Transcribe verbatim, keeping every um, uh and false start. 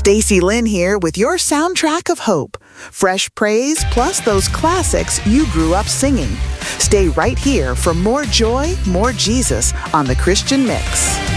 Stacy Lynn here with your soundtrack of hope. Fresh praise plus those classics you grew up singing. Stay right here for more joy, more Jesus on The Christian Mix.